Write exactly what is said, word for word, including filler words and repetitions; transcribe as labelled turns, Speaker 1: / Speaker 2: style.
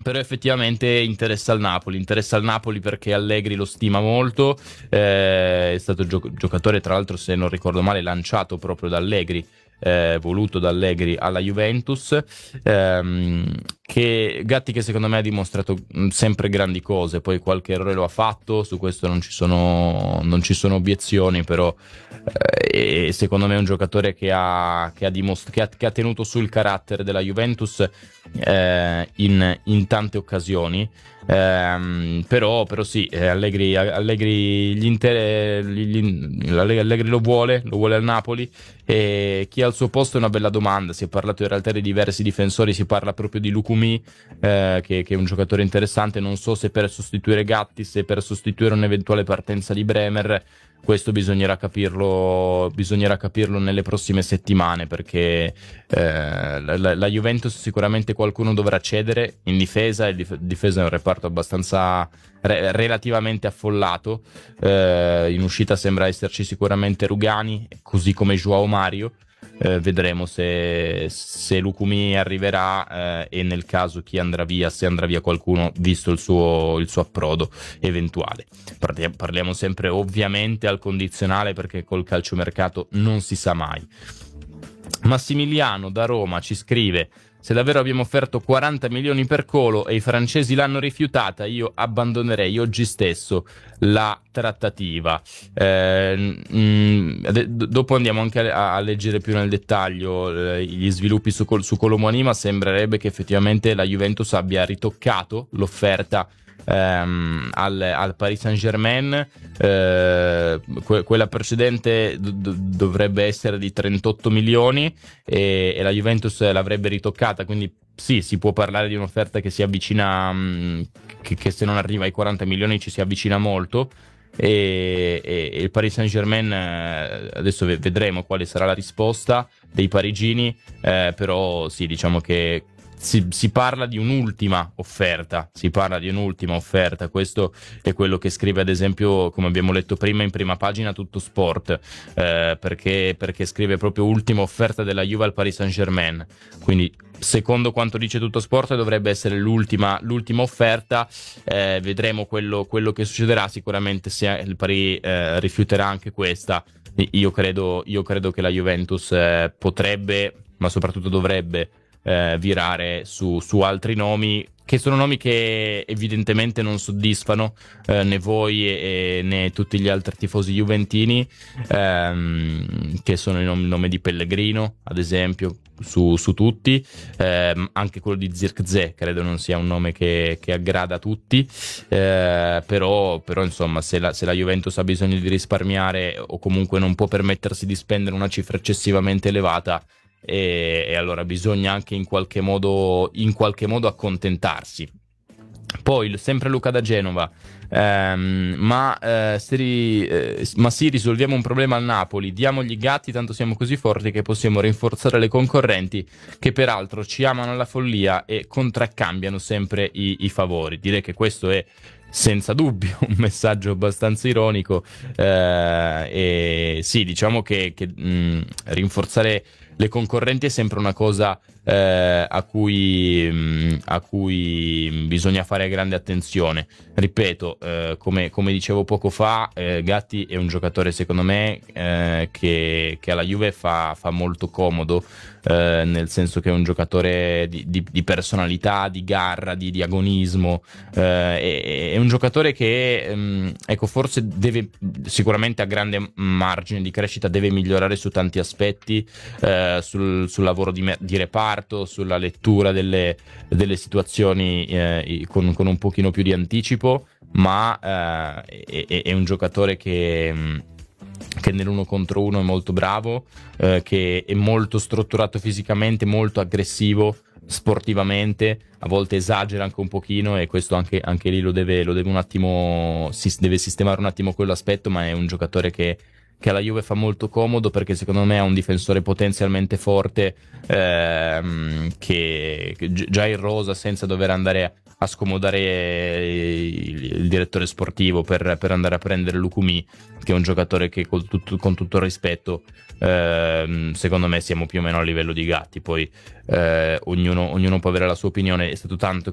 Speaker 1: Però effettivamente interessa al Napoli, interessa al Napoli perché Allegri lo stima molto, eh, è stato gio- giocatore tra l'altro, se non ricordo male, lanciato proprio da Allegri, eh, voluto da Allegri alla Juventus, ehm, che Gatti che secondo me ha dimostrato mh, sempre grandi cose, poi qualche errore lo ha fatto, su questo non ci sono, non ci sono obiezioni, però eh, e secondo me è un giocatore che ha, che ha, dimost- che ha, che ha tenuto sul carattere della Juventus eh, in, in tante occasioni. Ehm, però, però sì, eh, Allegri, Allegri, gli inter- gli- gli- Allegri lo vuole, lo vuole al Napoli. E chi è al suo posto è una bella domanda. Si è parlato in realtà di diversi difensori, si parla proprio di Lukumi, eh, che, che è un giocatore interessante. Non so se per sostituire Gatti, se per sostituire un'eventuale partenza di Bremer. Questo bisognerà capirlo, bisognerà capirlo nelle prossime settimane, perché eh, la, la- la Juventus sicuramente qualcuno dovrà cedere in difesa. Il dif- difesa è un reparto abbastanza re- relativamente affollato. Eh, in uscita sembra esserci sicuramente Rugani, così come Joao Mario. Eh, vedremo se, se Lukumi arriverà, eh, e nel caso chi andrà via, se andrà via qualcuno, visto il suo, il suo approdo eventuale. Parli- Parliamo sempre ovviamente al condizionale, perché col calciomercato non si sa mai. Massimiliano da Roma ci scrive: se davvero abbiamo offerto quaranta milioni per Colo e i francesi l'hanno rifiutata, io abbandonerei oggi stesso la trattativa. Eh, mh, d- dopo andiamo anche a, a leggere più nel dettaglio eh, gli sviluppi su, Col- su Colomoni, ma sembrerebbe che effettivamente la Juventus abbia ritoccato l'offerta ehm, al, al Paris Saint-Germain. Eh, que- quella precedente d- d- dovrebbe essere di trentotto milioni, e, e la Juventus l'avrebbe ritoccata, quindi sì, si può parlare di un'offerta che si avvicina, mh, che, che se non arriva ai quaranta milioni ci si avvicina molto. E, e- e il Paris Saint-Germain, eh, adesso ve- vedremo quale sarà la risposta dei parigini, eh, però sì, diciamo che si, si parla di un'ultima offerta, si parla di un'ultima offerta. Questo è quello che scrive, ad esempio, come abbiamo letto prima, in prima pagina Tutto Sport, eh, perché, perché scrive proprio ultima offerta della Juve al Paris Saint-Germain. Quindi, secondo quanto dice Tutto Sport, dovrebbe essere l'ultima, l'ultima offerta. Eh, vedremo quello, quello che succederà. Sicuramente se il Paris eh, rifiuterà anche questa, io credo, io credo che la Juventus eh, potrebbe, ma soprattutto dovrebbe eh, virare su, su altri nomi, che sono nomi che evidentemente non soddisfano eh, né voi e, e né tutti gli altri tifosi juventini, ehm, che sono il nome, il nome di Pellegrino, ad esempio, su, su tutti. Ehm, anche quello di Zirkzee credo non sia un nome che, che aggrada a tutti, eh, però, però insomma, se la, se la Juventus ha bisogno di risparmiare, o comunque non può permettersi di spendere una cifra eccessivamente elevata, e, e allora bisogna anche in qualche modo, in qualche modo accontentarsi. Poi sempre Luca da Genova, ehm, ma, eh, se ri- eh, ma sì, risolviamo un problema al Napoli, diamogli Gatti, tanto siamo così forti che possiamo rinforzare le concorrenti, che peraltro ci amano alla follia e contraccambiano sempre i, i favori. Direi che questo è senza dubbio un messaggio abbastanza ironico, eh, e sì, diciamo che, che mh, rinforzare le concorrenti è sempre una cosa eh, a cui, mh, a cui bisogna fare grande attenzione. Ripeto, eh, come, come dicevo poco fa, eh, Gatti è un giocatore, secondo me, eh, che, che alla Juve fa, fa molto comodo, eh, nel senso che è un giocatore di, di, di personalità, di garra, di, di agonismo. Eh, è, è un giocatore che, mh, ecco, forse deve, sicuramente a grande margine di crescita, deve migliorare su tanti aspetti, eh, sul, sul lavoro di, me- di reparto, sulla lettura delle, delle situazioni, eh, con, con un pochino più di anticipo, ma eh, è, è un giocatore che, mh, che nell'uno contro uno è molto bravo, eh, che è molto strutturato fisicamente, molto aggressivo sportivamente, a volte esagera anche un pochino, e questo anche, anche lì lo deve, lo deve un attimo, si deve sistemare un attimo quell'aspetto, ma è un giocatore che che alla Juve fa molto comodo, perché secondo me è un difensore potenzialmente forte, ehm, che, che già in rosa, senza dover andare a scomodare il, il direttore sportivo per, per andare a prendere Lukumi, che è un giocatore che con tutto, con tutto il rispetto, ehm, secondo me siamo più o meno a livello di Gatti. Poi eh, ognuno, ognuno può avere la sua opinione. È stato tanto